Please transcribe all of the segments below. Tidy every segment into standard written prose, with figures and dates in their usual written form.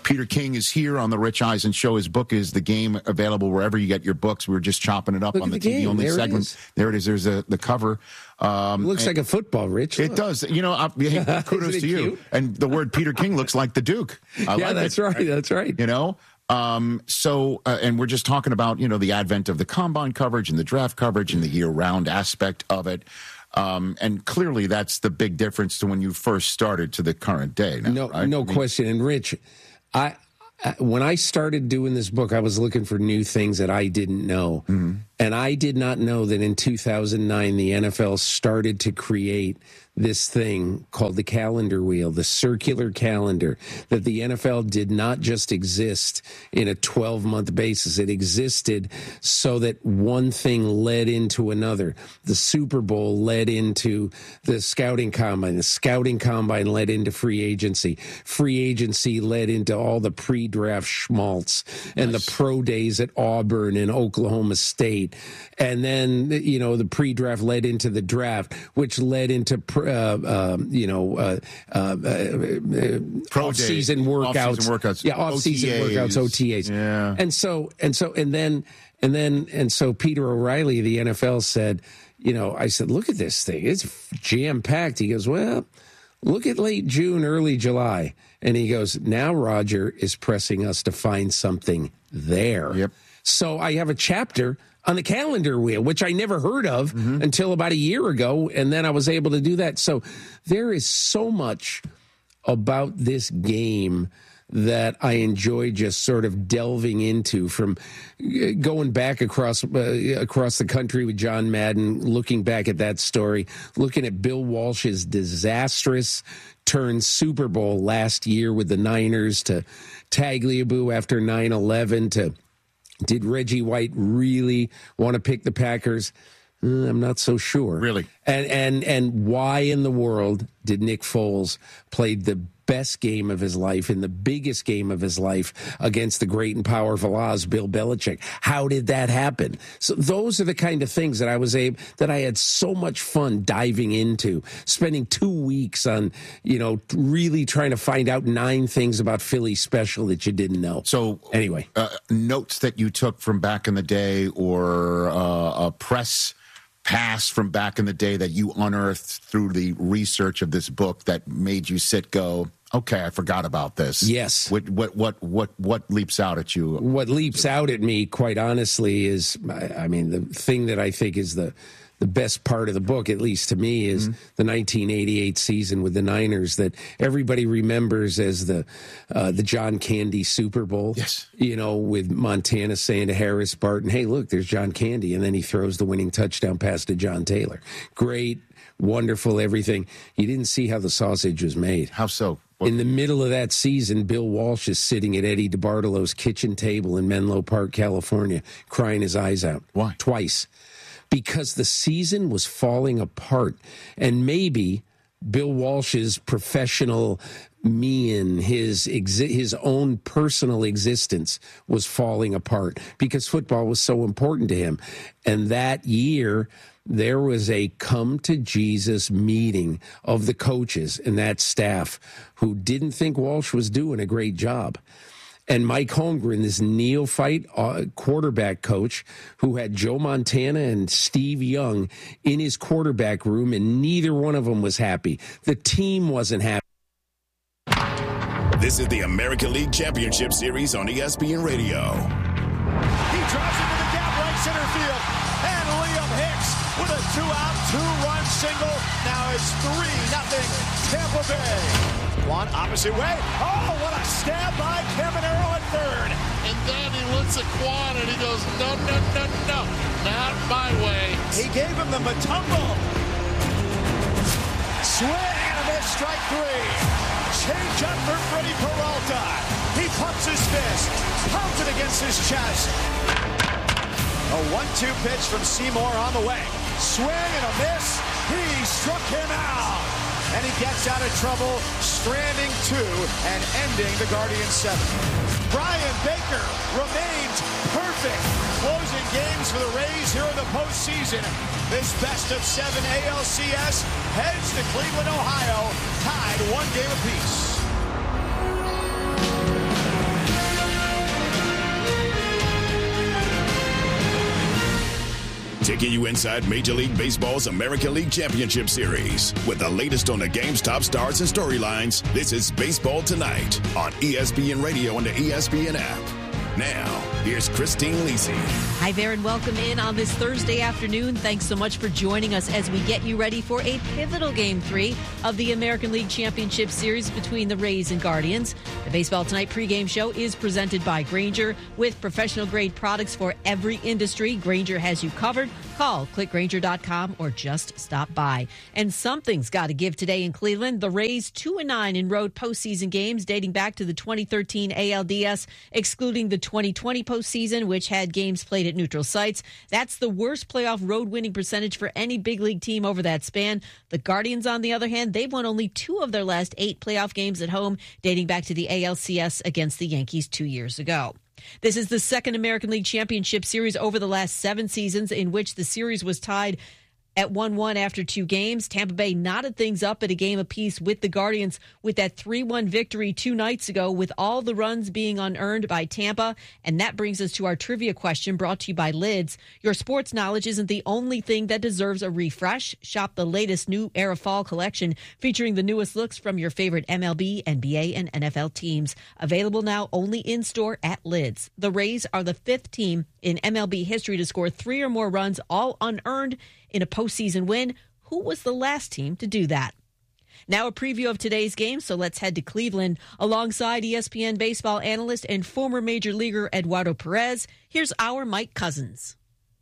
Peter King is here on the Rich Eisen Show. His book is The Game, available wherever you get your books. We were just chopping it up on the TV only segment. There it is. There's the cover. It looks like a football, Rich. It does. Kudos to you. Cute? And the word Peter King looks like the Duke. That's right. That's right. And we're just talking about, the advent of the combine coverage and the draft coverage and the year-round aspect of it. And clearly that's the big difference to when you first started to the current day. Now, no question. And Rich, when I started doing this book, I was looking for new things that I didn't know. Mm-hmm. And I did not know that in 2009, the NFL started to create this thing called the calendar wheel, the circular calendar, that the NFL did not just exist in a 12-month basis. It existed so that one thing led into another. The Super Bowl led into the scouting combine. The scouting combine led into free agency. Free agency led into all the pre-draft schmaltz and the pro days at Auburn and Oklahoma State. And then, the pre-draft led into the draft, which led into off-season workouts. Yeah, off-season workouts, OTAs. Yeah. And so Peter O'Reilly of the NFL said, I said, look at this thing. It's jam-packed. He goes, well, look at late June, early July. And he goes, now Roger is pressing us to find something there. Yep. So I have a chapter on the calendar wheel, which I never heard of until about a year ago, and then I was able to do that. So there is so much about this game that I enjoy just sort of delving into, from going back across the country with John Madden, looking back at that story, looking at Bill Walsh's disastrous turn Super Bowl last year with the Niners, to Tagliabue after 9/11, to did Reggie White really want to pick the Packers? I'm not so sure. Really? And why in the world did Nick Foles play the best game of his life in the biggest game of his life against the great and powerful Oz, Bill Belichick? How did that happen? So those are the kind of things that I had so much fun diving into, spending 2 weeks on, really trying to find out 9 things about Philly special that you didn't know. So anyway, notes that you took from back in the day, or a press pass from back in the day that you unearthed through the research of this book that made you go, okay, I forgot about this. Yes. What leaps out at you? What leaps out at me, quite honestly, is, the thing that I think is the best part of the book, at least to me, is the 1988 season with the Niners that everybody remembers as the John Candy Super Bowl. Yes. With Montana saying to Harris Barton, hey, look, there's John Candy. And then he throws the winning touchdown pass to John Taylor. Great, wonderful, everything. You didn't see how the sausage was made. How so? In the middle of that season, Bill Walsh is sitting at Eddie DeBartolo's kitchen table in Menlo Park, California, crying his eyes out. Why? Twice. Because the season was falling apart. And maybe Bill Walsh's professional mien, his own personal existence was falling apart because football was so important to him. And that year, there was a come-to-Jesus meeting of the coaches and that staff who didn't think Walsh was doing a great job. And Mike Holmgren, this neophyte quarterback coach who had Joe Montana and Steve Young in his quarterback room, and neither one of them was happy. The team wasn't happy. This is the American League Championship Series on ESPN Radio. He drives into the gap, right center field. And Liam Hicks with a 2-out, 2-run single. Now it's 3-0 Tampa Bay. One opposite way. Oh, what a stab by Caminero at third. And then he looks at Quan and he goes, no, not my way. He gave him the Matumbo. Swing and a miss, strike 3. Change up for Freddie Peralta. He pumps his fist, pounds it against his chest. A 1-2 pitch from Seymour on the way. Swing and a miss. He struck him out. And he gets out of trouble, stranding 2 and ending the Guardians 7. Brian Baker remains perfect, closing games for the Rays here in the postseason. This best-of-7 ALCS heads to Cleveland, Ohio, tied 1 game apiece. Taking you inside Major League Baseball's American League Championship Series with the latest on the game's top stars and storylines. This is Baseball Tonight on ESPN Radio and the ESPN app. Now, here's Christine Lisi. Hi there and welcome in on this Thursday afternoon. Thanks so much for joining us as we get you ready for a pivotal Game 3 of the American League Championship Series between the Rays and Guardians. The Baseball Tonight pregame show is presented by Grainger. With professional-grade products for every industry, Grainger has you covered. Call, clickgrainger.com, or just stop by. And something's got to give today in Cleveland. The Rays 2-9 in road postseason games dating back to the 2013 ALDS, excluding the 2020 postseason, which had games played at neutral sites. That's the worst playoff road winning percentage for any big league team over that span. The Guardians, on the other hand, they've won only 2 of their last 8 playoff games at home, dating back to the ALCS against the Yankees 2 years ago. This is the second American League Championship Series over the last 7 seasons in which the series was tied at 1-1 after 2 games. Tampa Bay knotted things up at a game apiece with the Guardians with that 3-1 victory 2 nights ago, with all the runs being unearned by Tampa. And that brings us to our trivia question brought to you by Lids. Your sports knowledge isn't the only thing that deserves a refresh. Shop the latest New Era Fall collection featuring the newest looks from your favorite MLB, NBA, and NFL teams. Available now only in-store at Lids. The Rays are the 5th team in MLB history to score 3 or more runs, all unearned, in a postseason win. Who was the last team to do that? Now a preview of today's game, so let's head to Cleveland. Alongside ESPN baseball analyst and former major leaguer Eduardo Perez, here's our Mike Cousins.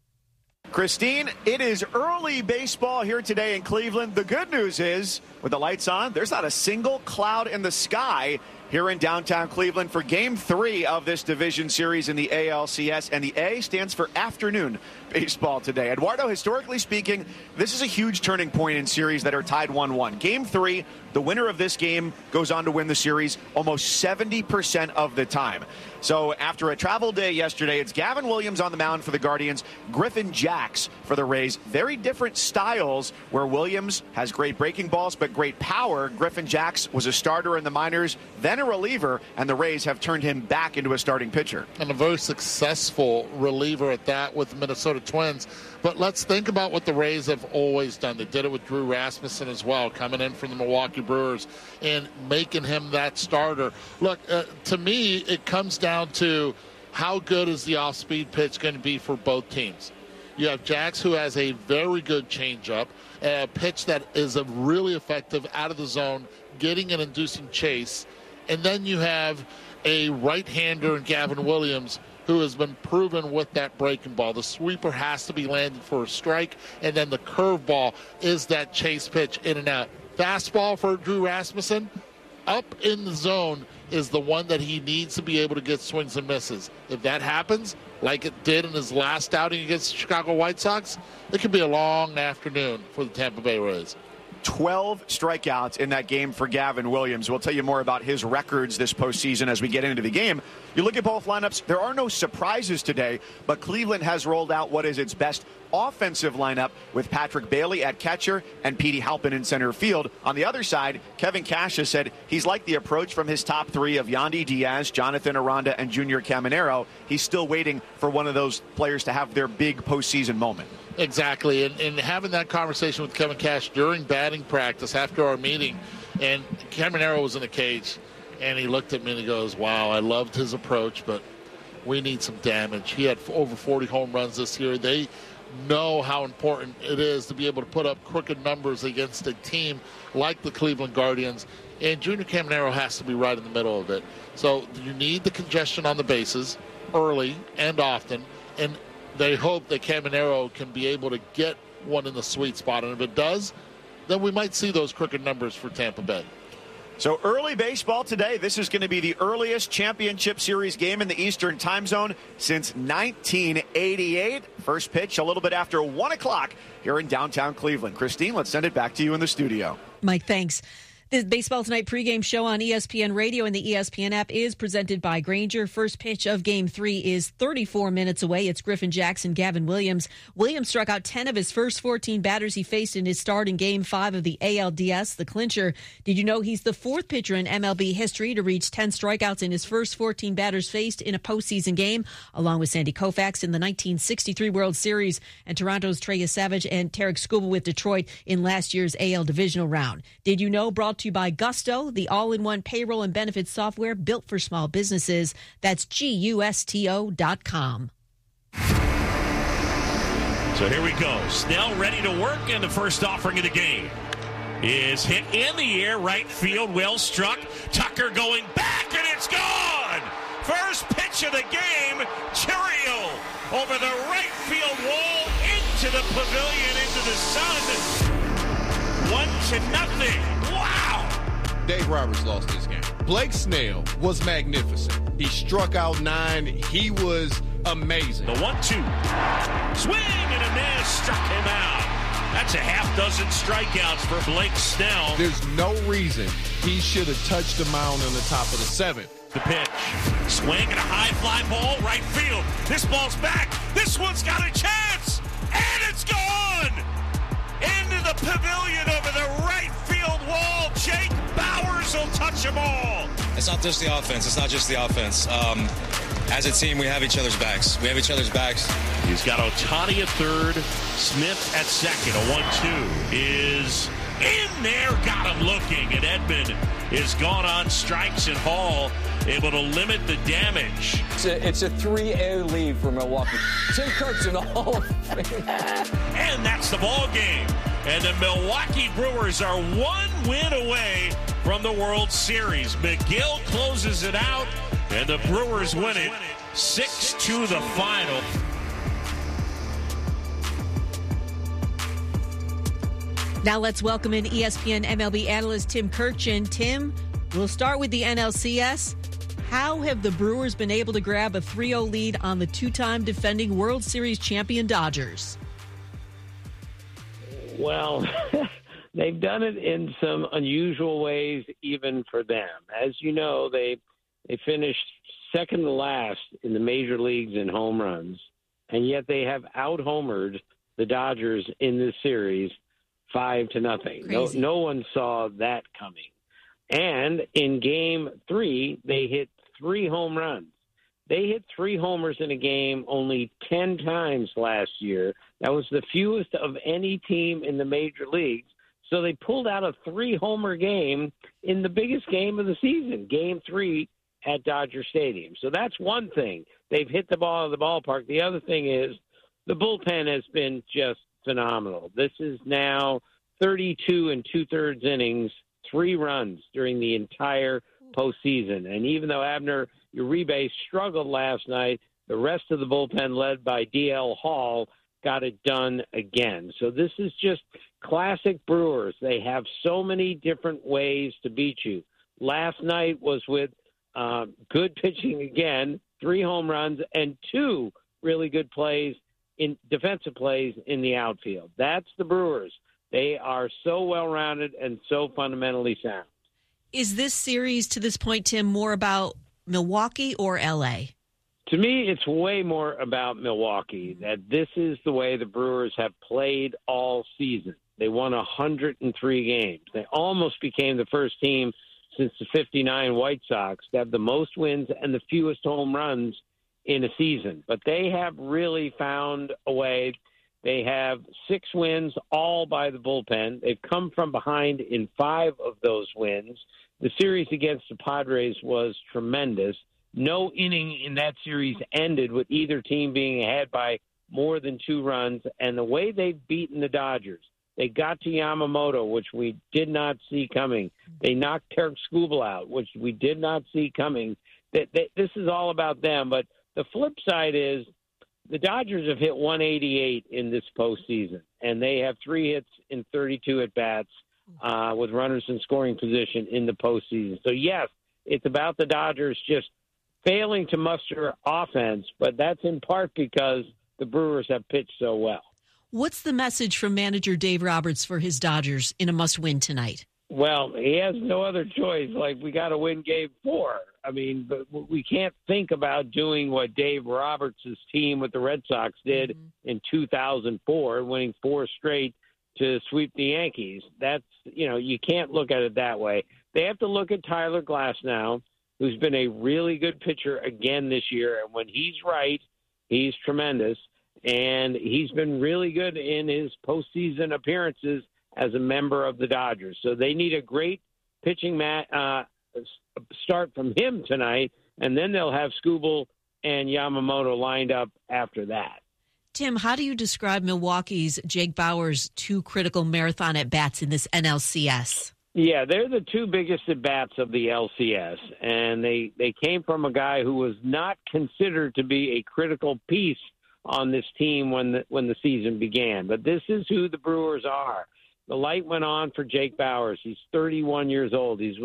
Christine, it is early baseball here today in Cleveland. The good news is, with the lights on, there's not a single cloud in the sky here in downtown Cleveland for Game 3 of this division series in the ALCS, and the A stands for afternoon baseball today. Eduardo, historically speaking, this is a huge turning point in series that are tied 1-1. Game 3, the winner of this game goes on to win the series almost 70% of the time. So after a travel day yesterday, it's Gavin Williams on the mound for the Guardians, Griffin Jax for the Rays. Very different styles, where Williams has great breaking balls but great power. Griffin Jax was a starter in the minors, then a reliever, and the Rays have turned him back into a starting pitcher. And a very successful reliever at that with the Minnesota Twins. But let's think about what the Rays have always done. They did it with Drew Rasmussen as well, coming in from the Milwaukee Brewers and making him that starter. Look, to me, it comes down to how good is the off-speed pitch going to be for both teams. You have Jax, who has a very good changeup, a pitch that is a really effective out of the zone, getting and inducing chase. And then you have a right-hander in Gavin Williams, who has been proven with that breaking ball. The sweeper has to be landed for a strike, and then the curveball is that chase pitch in and out. Fastball for Drew Rasmussen, up in the zone, is the one that he needs to be able to get swings and misses. If that happens, like it did in his last outing against the Chicago White Sox, it could be a long afternoon for the Tampa Bay Rays. 12 strikeouts in that game for Gavin Williams. We'll tell you more about his records this postseason as we get into the game. You look at both lineups, there are no surprises today, but Cleveland has rolled out what is its best offensive lineup with Patrick Bailey at catcher and Petey Halpin in center field. On the other side, Kevin Cash has said he's liked the approach from his top 3 of Yandy Diaz, Jonathan Aranda, and Junior Caminero. He's still waiting for one of those players to have their big postseason moment. Exactly, and having that conversation with Kevin Cash during batting practice after our meeting, and Caminero was in the cage, and he looked at me and he goes, wow, I loved his approach, but we need some damage. He had over 40 home runs this year. They know how important it is to be able to put up crooked numbers against a team like the Cleveland Guardians, and Junior Caminero has to be right in the middle of it. So you need the congestion on the bases early and often, and they hope that Caminero can be able to get one in the sweet spot. And if it does, then we might see those crooked numbers for Tampa Bay. So early baseball today. This is going to be the earliest championship series game in the Eastern time zone since 1988. First pitch a little bit after 1 o'clock here in downtown Cleveland. Christine, let's send it back to you in the studio. Mike, thanks. The Baseball Tonight pregame show on ESPN Radio and the ESPN app is presented by Grainger. First pitch of Game 3 is 34 minutes away. It's Griffin Jackson, Gavin Williams. Williams struck out 10 of his first 14 batters he faced in his start in Game 5 of the ALDS, the clincher. Did you know he's the fourth pitcher in MLB history to reach 10 strikeouts in his first 14 batters faced in a postseason game, along with Sandy Koufax in the 1963 World Series and Toronto's Trey Savage and Tarek Skubal with Detroit in last year's AL divisional round. Did you know? Brought to you by Gusto, the all-in-one payroll and benefits software built for small businesses. That's GUSTO.com. So here we go. Snell ready to work, and the first offering of the game is hit in the air, right field, well struck. Tucker going back, and it's gone! First pitch of the game, Chiriel over the right field wall, into the pavilion, into the sun. 1-0. Wow! Dave Roberts lost this game. Blake Snell was magnificent. He struck out 9. He was amazing. The 1-2. Swing and a miss. Struck him out. That's a half dozen strikeouts for Blake Snell. There's no reason he should have touched the mound on the top of the 7th. The pitch. Swing and a high fly ball, right field. This ball's back. This one's got a chance. And it's gone! Into the pavilion over the right field wall. Jake Bauers will touch them all. It's not just the offense. It's not just the offense. As a team, we have each other's backs. We have each other's backs. He's got Ohtani at third, Smith at second. A 1-2 is in there. Got him looking. And Edman is gone on strikes, and Hall able to limit the damage. It's a 3-A lead for Milwaukee. Tim Kirk's in the Hall of Fame. And that's the ball game. And the Milwaukee Brewers are one win away from the World Series. McGill closes it out, and the Brewers win it 6-2 the final. Now let's welcome in ESPN MLB analyst Tim Kurkjian. Tim, we'll start with the NLCS. How have the Brewers been able to grab a 3-0 lead on the two-time defending World Series champion Dodgers? Well, they've done it in some unusual ways even for them. As you know, they finished second to last in the major leagues in home runs, and yet they have out-homered the Dodgers in this series 5-0. No one saw that coming. And in Game 3, they hit 3 home runs. They hit 3 homers in a game only 10 times last year. That was the fewest of any team in the major leagues. So they pulled out a 3-homer game in the biggest game of the season, Game 3 at Dodger Stadium. So that's one thing. They've hit the ball out of the ballpark. The other thing is the bullpen has been just phenomenal. This is now 32 2/3 innings, 3 runs during the entire postseason. And even though Abner Uribe struggled last night, the rest of the bullpen, led by DL Hall, got it done again. So this is just classic Brewers. They have so many different ways to beat you. Last night was with good pitching again, 3 home runs, and 2 really good plays, in defensive plays in the outfield. That's the Brewers. They are so well-rounded and so fundamentally sound. Is this series, to this point, Tim, more about Milwaukee or L.A.? To me, it's way more about Milwaukee, that this is the way the Brewers have played all season. They won 103 games. They almost became the first team since the 59 White Sox to have the most wins and the fewest home runs in a season. But they have really found a way. They have 6 wins, all by the bullpen. They've come from behind in 5 of those wins. The series against the Padres was tremendous. No inning in that series ended with either team being ahead by more than 2 runs. And the way they've beaten the Dodgers, they got to Yamamoto, which we did not see coming. They knocked Tarek Skubal out, which we did not see coming. This is all about them. But the flip side is the Dodgers have hit 188 in this postseason, and they have 3 hits in 32 at-bats with runners in scoring position in the postseason. So, yes, it's about the Dodgers just failing to muster offense, but that's in part because the Brewers have pitched so well. What's the message from manager Dave Roberts for his Dodgers in a must-win tonight? Well, he has no other choice. Like, we got to win Game 4. I mean, but we can't think about doing what Dave Roberts' team with the Red Sox did in 2004, winning 4 straight to sweep the Yankees. That's, you can't look at it that way. They have to look at Tyler Glasnow, who's been a really good pitcher again this year. And when he's right, he's tremendous. And he's been really good in his postseason appearances as a member of the Dodgers. So they need a great pitching start from him tonight, and then they'll have Skubal and Yamamoto lined up after that. Tim, how do you describe Milwaukee's Jake Bauers' 2 critical marathon at-bats in this NLCS? Yeah, they're the 2 biggest at-bats of the LCS, and they came from a guy who was not considered to be a critical piece on this team when the season began. But this is who the Brewers are. The light went on for Jake Bauers. He's 31 years old. He's